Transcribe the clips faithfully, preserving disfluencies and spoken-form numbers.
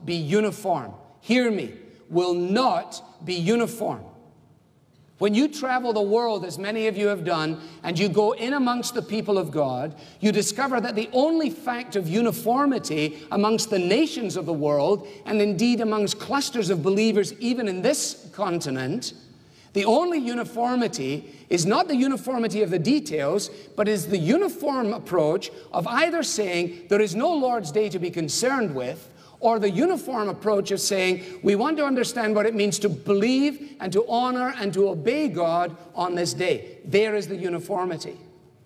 be uniform. Hear me, will not be uniform. When you travel the world, as many of you have done, and you go in amongst the people of God, you discover that the only fact of uniformity amongst the nations of the world, and indeed amongst clusters of believers even in this continent, the only uniformity is not the uniformity of the details, but is the uniform approach of either saying there is no Lord's Day to be concerned with, or the uniform approach of saying we want to understand what it means to believe and to honor and to obey God on this day. There is the uniformity.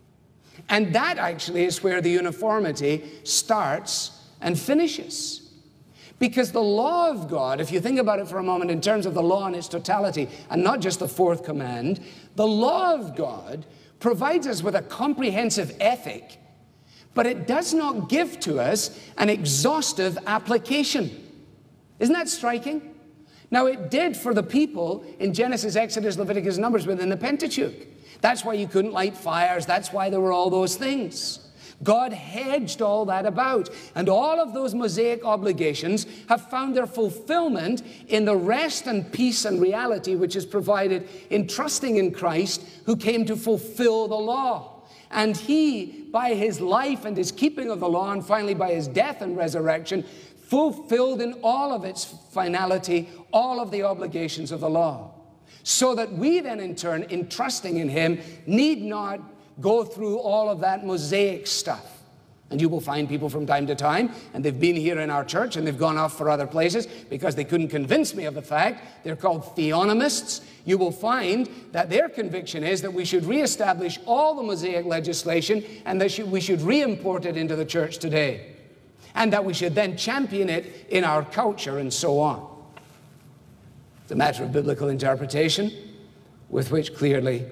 And that actually is where the uniformity starts and finishes. Because the law of God, if you think about it for a moment in terms of the law in its totality, and not just the fourth command, the law of God provides us with a comprehensive ethic, but it does not give to us an exhaustive application. Isn't that striking? Now, it did for the people in Genesis, Exodus, Leviticus, Numbers within the Pentateuch. That's why you couldn't light fires. That's why there were all those things. God hedged all that about. And all of those Mosaic obligations have found their fulfillment in the rest and peace and reality which is provided in trusting in Christ, who came to fulfill the law. And he, by his life and his keeping of the law, and finally by his death and resurrection, fulfilled in all of its finality all of the obligations of the law. So that we then in turn, in trusting in him, need not go through all of that Mosaic stuff. And you will find people from time to time, and they've been here in our church and they've gone off for other places because they couldn't convince me of the fact. They're called theonomists. You will find that their conviction is that we should reestablish all the Mosaic legislation and that we should re-import it into the church today. And that we should then champion it in our culture and so on. It's a matter of biblical interpretation with which clearly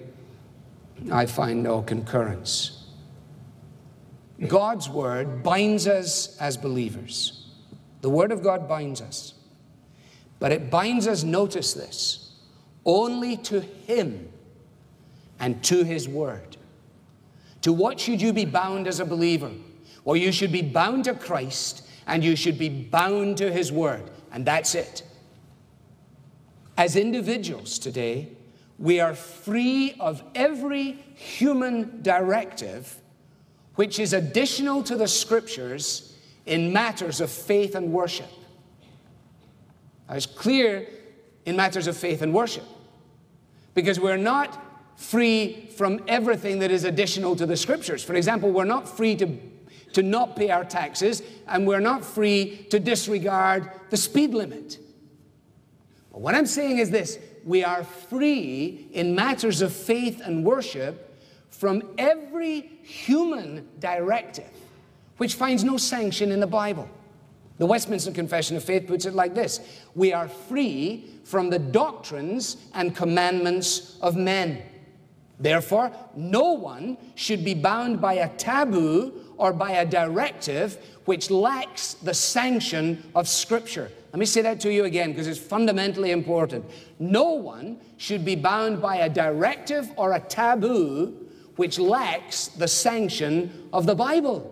I find no concurrence. God's word binds us as believers. The word of God binds us. But it binds us, notice this, only to him and to his word. To what should you be bound as a believer? Well, you should be bound to Christ and you should be bound to his word. And that's it. As individuals today, we are free of every human directive which is additional to the Scriptures in matters of faith and worship. Now, it's clear in matters of faith and worship, because we're not free from everything that is additional to the Scriptures. For example, we're not free to, to not pay our taxes, and we're not free to disregard the speed limit. But what I'm saying is this: we are free in matters of faith and worship from every human directive which finds no sanction in the Bible. The Westminster Confession of Faith puts it like this: we are free from the doctrines and commandments of men. Therefore, no one should be bound by a taboo or by a directive which lacks the sanction of Scripture. Let me say that to you again, because it's fundamentally important. No one should be bound by a directive or a taboo which lacks the sanction of the Bible.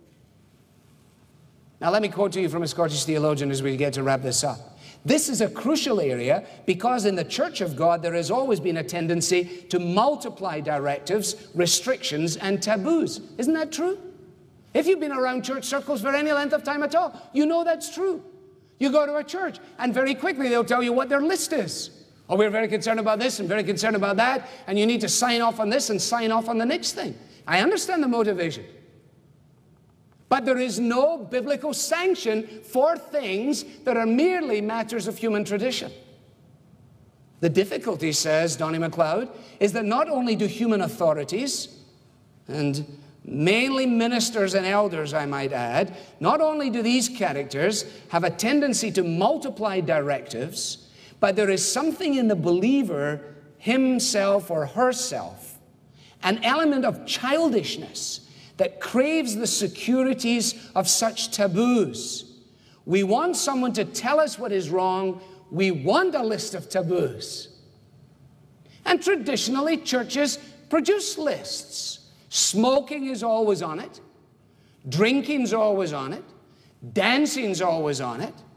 Now let me quote to you from a Scottish theologian as we get to wrap this up. This is a crucial area because in the Church of God there has always been a tendency to multiply directives, restrictions, and taboos. Isn't that true? If you've been around church circles for any length of time at all, you know that's true. You go to a church and very quickly they'll tell you what their list is. Oh, we're very concerned about this and very concerned about that, and you need to sign off on this and sign off on the next thing. I understand the motivation. But there is no biblical sanction for things that are merely matters of human tradition. The difficulty, says Donnie MacLeod, is that not only do human authorities, and mainly ministers and elders, I might add, not only do these characters have a tendency to multiply directives, but there is something in the believer, himself or herself, an element of childishness that craves the securities of such taboos. We want someone to tell us what is wrong. We want a list of taboos. And traditionally, churches produce lists. Smoking is always on it. Drinking's always on it. Dancing's always on it.